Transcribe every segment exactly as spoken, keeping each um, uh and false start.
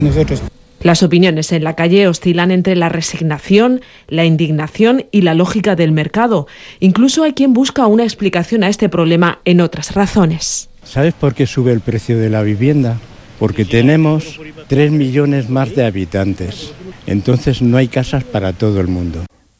Nosotros. Las opiniones en la calle oscilan entre la resignación, la indignación y la lógica del mercado. Incluso hay quien busca una explicación a este problema en otras razones. ¿Sabes por qué sube el precio de la vivienda? Porque tenemos tres millones más de habitantes. Entonces no hay casas para todo el mundo.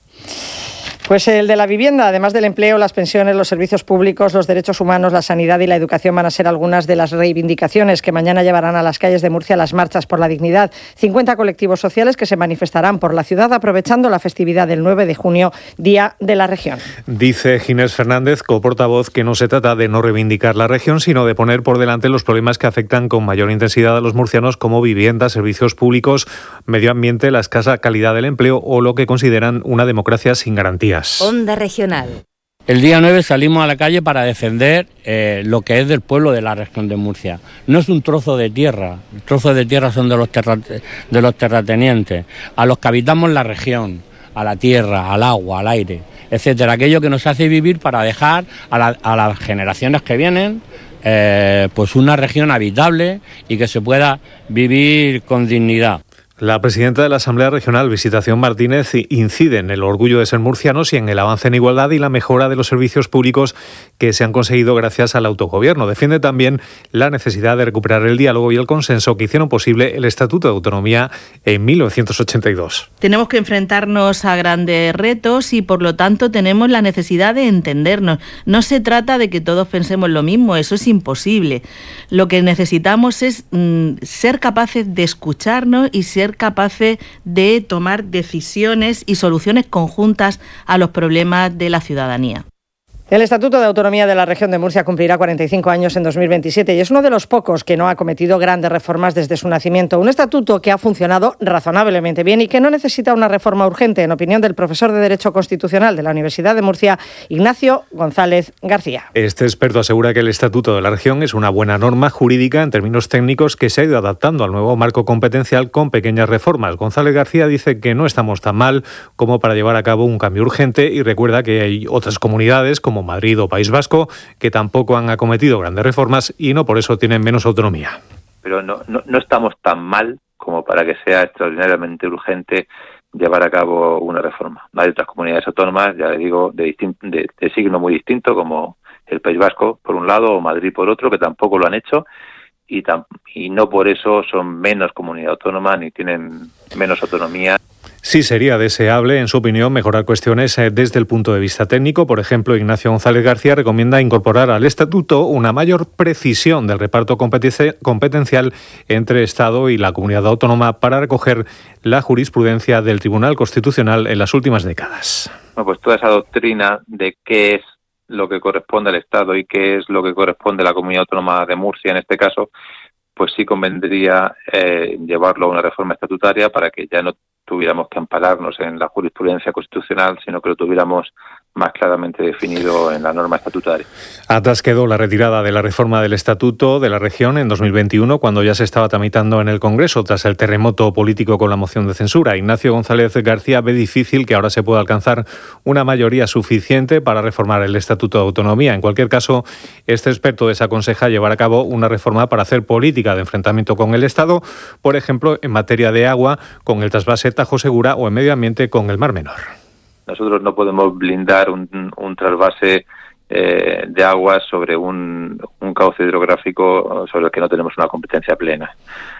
Pues el de la vivienda, además del empleo, las pensiones, los servicios públicos, los derechos humanos, la sanidad y la educación van a ser algunas de las reivindicaciones que mañana llevarán a las calles de Murcia las marchas por la dignidad. cincuenta colectivos sociales que se manifestarán por la ciudad aprovechando la festividad del nueve de junio, Día de la Región. Dice Ginés Fernández, coportavoz, que no se trata de no reivindicar la región, sino de poner por delante los problemas que afectan con mayor intensidad a los murcianos, como vivienda, servicios públicos, medio ambiente, la escasa calidad del empleo o lo que consideran una democracia sin garantías. Onda Regional. El día nueve salimos a la calle para defender eh, lo que es del pueblo de la región de Murcia. No es un trozo de tierra, los trozos de tierra son de los, terra, de los terratenientes, a los que habitamos la región, a la tierra, al agua, al aire, etcétera. Aquello que nos hace vivir para dejar a, la, a las generaciones que vienen eh, pues una región habitable y que se pueda vivir con dignidad. La presidenta de la Asamblea Regional, Visitación Martínez, incide en el orgullo de ser murcianos y en el avance en igualdad y la mejora de los servicios públicos que se han conseguido gracias al autogobierno. Defiende también la necesidad de recuperar el diálogo y el consenso que hicieron posible el Estatuto de Autonomía en mil novecientos ochenta y dos. Tenemos que enfrentarnos a grandes retos y, por lo tanto, tenemos la necesidad de entendernos. No se trata de que todos pensemos lo mismo, eso es imposible. Lo que necesitamos es mm, ser capaces de escucharnos y ser capaces de tomar decisiones y soluciones conjuntas a los problemas de la ciudadanía. El Estatuto de Autonomía de la Región de Murcia cumplirá cuarenta y cinco años en dos mil veintisiete y es uno de los pocos que no ha cometido grandes reformas desde su nacimiento. Un estatuto que ha funcionado razonablemente bien y que no necesita una reforma urgente, en opinión del profesor de Derecho Constitucional de la Universidad de Murcia, Ignacio González García. Este experto asegura que el Estatuto de la Región es una buena norma jurídica en términos técnicos que se ha ido adaptando al nuevo marco competencial con pequeñas reformas. González García dice que no estamos tan mal como para llevar a cabo un cambio urgente y recuerda que hay otras comunidades como Madrid o País Vasco, que tampoco han acometido grandes reformas y no por eso tienen menos autonomía. Pero no, no, no estamos tan mal como para que sea extraordinariamente urgente llevar a cabo una reforma. Hay otras comunidades autónomas, ya le digo, de, distin- de, de signo muy distinto, como el País Vasco por un lado o Madrid por otro, que tampoco lo han hecho y, tam- y no por eso son menos comunidad autónoma ni tienen menos autonomía. Sí sería deseable, en su opinión, mejorar cuestiones desde el punto de vista técnico. Por ejemplo, Ignacio González García recomienda incorporar al Estatuto una mayor precisión del reparto competencial entre Estado y la comunidad autónoma para recoger la jurisprudencia del Tribunal Constitucional en las últimas décadas. Bueno, pues toda esa doctrina de qué es lo que corresponde al Estado y qué es lo que corresponde a la comunidad autónoma de Murcia, en este caso, pues sí convendría eh, llevarlo a una reforma estatutaria para que ya no tuviéramos que ampararnos en la jurisprudencia constitucional, sino que lo tuviéramos más claramente definido en la norma estatutaria. Atrás quedó la retirada de la reforma del Estatuto de la Región en dos mil veintiuno, cuando ya se estaba tramitando en el Congreso tras el terremoto político con la moción de censura. Ignacio González García ve difícil que ahora se pueda alcanzar una mayoría suficiente para reformar el Estatuto de Autonomía. En cualquier caso, este experto desaconseja llevar a cabo una reforma para hacer política de enfrentamiento con el Estado, por ejemplo, en materia de agua, con el trasvase Tajo Segura o en medio ambiente con el Mar Menor. Nosotros no podemos blindar un, un trasvase eh, de aguas sobre un, un cauce hidrográfico sobre el que no tenemos una competencia plena.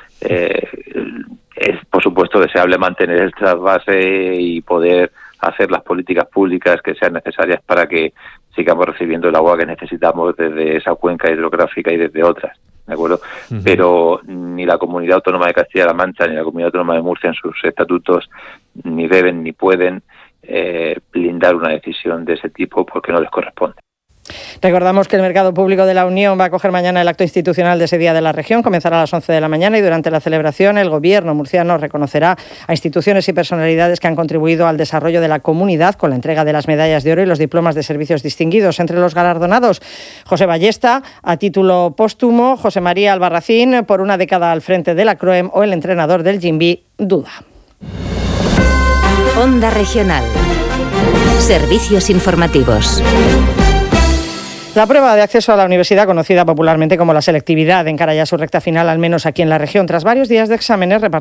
Eh, es, por supuesto, deseable mantener el trasvase y poder hacer las políticas públicas que sean necesarias para que sigamos recibiendo el agua que necesitamos desde esa cuenca hidrográfica y desde otras. ¿De acuerdo? Uh-huh. Pero ni la Comunidad Autónoma de Castilla-La Mancha ni la Comunidad Autónoma de Murcia en sus estatutos ni deben ni pueden eh, blindar una decisión de ese tipo porque no les corresponde. Recordamos que el Mercado Público de la Unión va a acoger mañana el acto institucional de ese Día de la Región. Comenzará a las once de la mañana y durante la celebración el Gobierno murciano reconocerá a instituciones y personalidades que han contribuido al desarrollo de la comunidad con la entrega de las medallas de oro y los diplomas de servicios distinguidos. Entre los galardonados, José Ballesta, a título póstumo, José María Albarracín, por una década al frente de la CROEM, o el entrenador del Jimbi, Duda. Onda Regional. Servicios informativos. La prueba de acceso a la universidad, conocida popularmente como la selectividad, encara ya su recta final, al menos aquí en la región. Tras varios días de exámenes repartidos